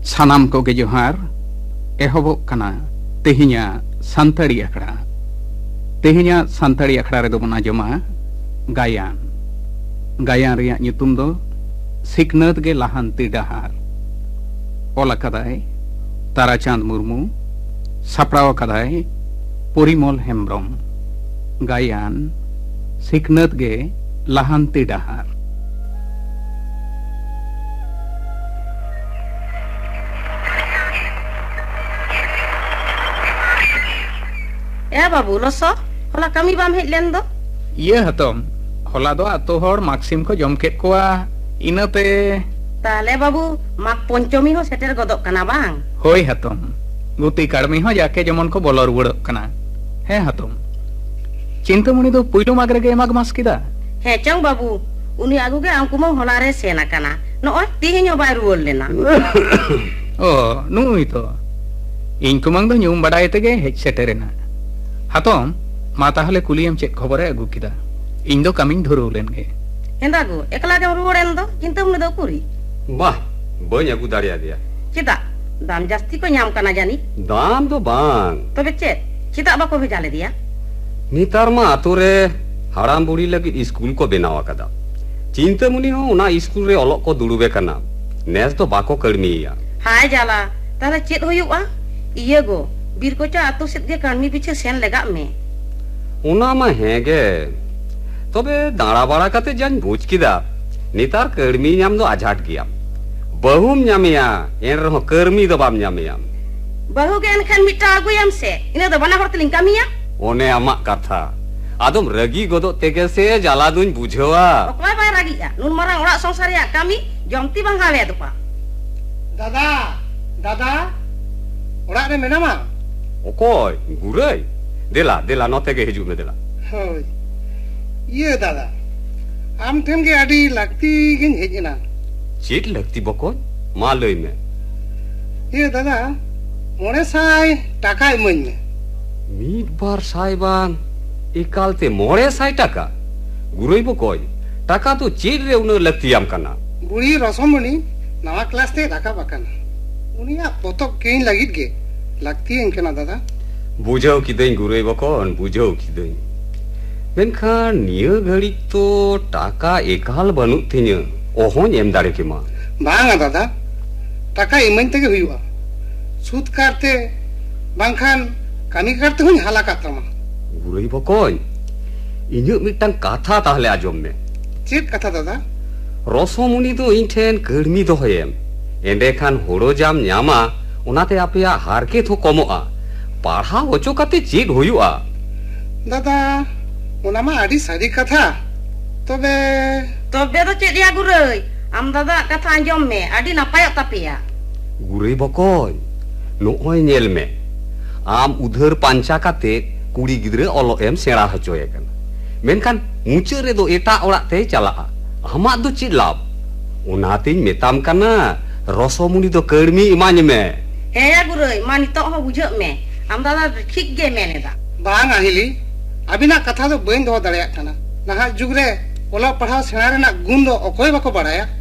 सानाम को गे जोहार एहबोग कना तेहिया सानताड़ी अखड़ा तेहिया सानताड़ी अखड़ा रे दो बना जमा गायन गायन रिया ᱧᱩᱛᱩᱢ दो सिकनत गे लाहानती डहार ओला कदाय ताराचांद मुर्मू सापड़ाव कदाय परिमल हेम्ब्रम गायन सिकनत गे लाहानती डहार ए बाबू लसो होला कमी बाम हेज लेन दो ये हतम होला दो आतो हर माक्सिम को जम केट कोआ इनते ताले बाबू माक पंचमी हो सेटर गदक कना बांग होय हतम गुती काडमी हो जाके जमन को बोलो रुवड़क कना हे हतम चिंतामणि दो पुइलो माग रे गे माग मास किदा हे चंग बाबू उनी आगु गे आंकु म होला रे सेना कना नोय तिहिनो बाय रुवल लेना ओ नुई तो इन कुमंग दो ᱧᱩᱢ ᱵᱟᱰᱟᱭ ᱛᱮᱜᱮ ᱦᱮᱡ ᱥᱮᱴᱮᱨᱮᱱᱟ हातम मा ताहले कुलियम चेक खबर अगु किदा इन दो कमिंग धरो लेन गे हेंदा गो एकला के रुवड़ेन दो चिंतामणि दो कुरी बा बई अगु दाड़िया दिया चिता दाम जास्ती को ᱧᱟᱢ कना जानी दाम दो बांग तबे चेत चिता बाको भेजा ले दिया नितार मा आतो रे हाड़ाम बुड़ी लगी स्कूल को बनाव कदा चिंतामणि हो उना स्कूल रे ओलक को दुड़ुबे कना नेस दो बाको कर्मीया हाय जाला ताले चेत होयुआ इये गो बीर कोचा आतो सेत गे कर्मी पीछे सेन लगा में उना मा हेगे तबे दाड़ा बाड़ा कते जान बुझ किदा नितार कर्मी ᱧᱟᱢ दो आझाट गया बहुम ᱧᱟᱢᱮᱭᱟ एन रहो कर्मी दो बाम ᱧᱟᱢᱮᱭᱟ बहु गे एनखान मिटा आगुयाम से इने दो बना हरतलिन कामिया ओने आमा कथा आदम रगी गोदो तेगे से जाला दुन बुझवा ओकला बाय रागिया नुन मारा ओड़ा संसार या कामी जमती बां हावे दोपा दादा दादा ओड़ा रे मेनामा ओकोय गुरई देला देला नते गे हिजु में देला होय ये दादा आम ठेन गे आडी लगती गिन हेजना चेट लगती बको मा लई में ये दादा मोने साय टाका इमन में मीट बार साय बांग एकालते मोरे साय टाका गुरई बकोय टाका तो चेट रे उन लगती आम कना बुढ़ी रसमणी नवा क्लास ते टाका बकना उनिया पोतक केन लगित गे लगती इनकना दादा बुझाव किदई गुरई बकोन बुझाव किदई मेनखान निया घड़ी तो टाका एकाल बनु थिnya ओहोन एम दाड़े के मा बांगा दादा टाका इमन तेगे हुआ सूद करते बांखान कामी करते हुन हाला कातमा गुरई बकोन इन्यु मिटन कथा ताहले आजम में चेत कथा दादा रसमुनि दो इन ठेन कर्मी दो होयम एंडे खान होड़ो जाम ᱧᱟᱢᱟ उनाते आपेया हारके थो कमोआ पढ़ा ओचो कते चेक हुआ दादा उनामा आडी सारी कथा तबे तबे तो चेत या गुरई आम दादा कथा आंजम में आडी नापाय तापेया गुरई बकोय नोय नेल में आम उधर पांचा काते कुड़ी गिद्रे ओलो एम सेड़ा हचोय कन मेनखान मुचे रे दो एटा ओड़ा ते चला आमा दो चेत लाभ उनाते मेताम कना रसमुनि दो कर्मी इमान में हे या गुरई मा नितो हो बुझ में आम दादा ठीक गे मेनेदा बांग आहिली अबिना कथा दो बइन दो दड़या कना नहा जुग रे ओला पढ़ा सेना रेना गुण दो अकोय बको बड़ाया